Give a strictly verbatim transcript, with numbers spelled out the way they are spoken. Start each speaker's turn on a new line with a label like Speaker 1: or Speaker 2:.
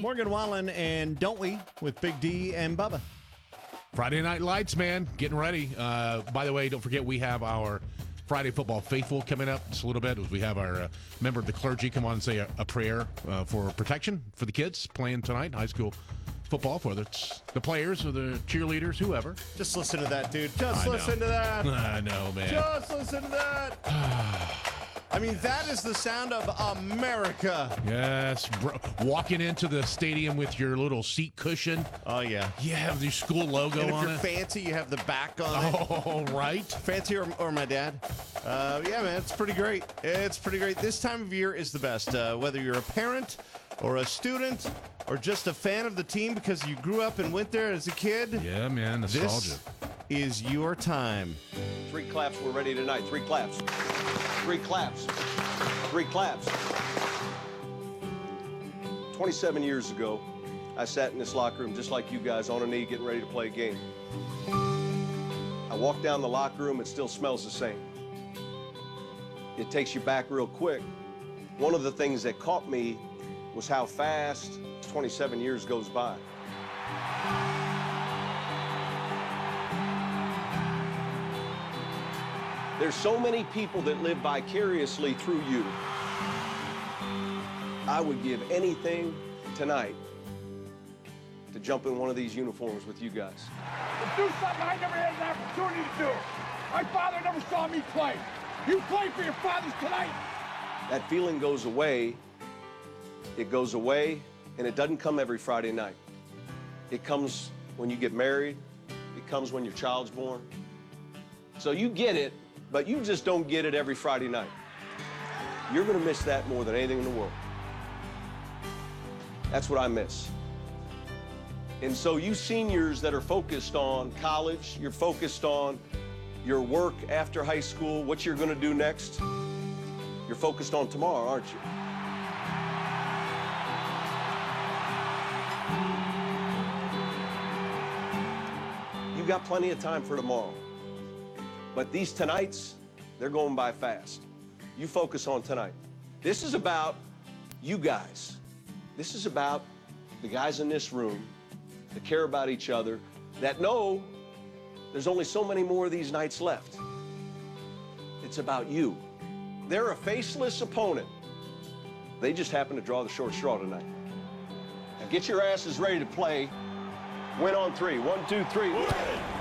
Speaker 1: Morgan Wallen and Don't We with Big D and Bubba.
Speaker 2: Friday Night Lights, man. Getting ready. Uh, by the way, don't forget we have our Friday Football Faithful coming up just a little bit. We have our uh, member of the clergy come on and say a, a prayer uh, for protection for the kids playing tonight, high school football, whether it's the players or the cheerleaders, whoever.
Speaker 1: Just listen to that, dude. Just
Speaker 2: I
Speaker 1: listen
Speaker 2: know.
Speaker 1: to that.
Speaker 2: I know, man.
Speaker 1: Just listen to that. I mean, that is the sound of America.
Speaker 2: Yes. Bro, walking into the stadium with your little seat cushion.
Speaker 1: Oh, yeah.
Speaker 2: You have your school logo
Speaker 1: And if
Speaker 2: on
Speaker 1: you're
Speaker 2: it.
Speaker 1: fancy, you have the back on it.
Speaker 2: Oh, right.
Speaker 1: Fancy or, or my dad. Uh, yeah, man, it's pretty great. It's pretty great. This time of year is the best. Uh, whether you're a parent or a student or just a fan of the team because you grew up and went there as a kid.
Speaker 2: Yeah, man, nostalgia.
Speaker 1: This is your time.
Speaker 3: Three claps, we're ready tonight. Three claps. Three claps. Three claps. twenty-seven years ago, I sat in this locker room just like you guys on a knee getting ready to play a game. I walked down the locker room, it still smells the same. It takes you back real quick. One of the things that caught me was how fast twenty-seven years goes by. There's so many people that live vicariously through you. I would give anything tonight to jump in one of these uniforms with you guys.
Speaker 4: To do something I never had an opportunity to do. My father never saw me play. You play for your fathers tonight.
Speaker 3: That feeling goes away. It goes away, and it doesn't come every Friday night. It comes when you get married. It comes when your child's born. So you get it, but you just don't get it every Friday night. You're gonna miss that more than anything in the world. That's what I miss. And so you seniors that are focused on college, you're focused on your work after high school, what you're gonna do next, you're focused on tomorrow, aren't you? You got plenty of time for tomorrow. But these tonights, they're going by fast. You focus on tonight. This is about you guys. This is about the guys in this room that care about each other, that know there's only so many more of these nights left. It's about you. They're a faceless opponent. They just happen to draw the short straw tonight. Now get your asses ready to play. Win on three. One, two, three. Win.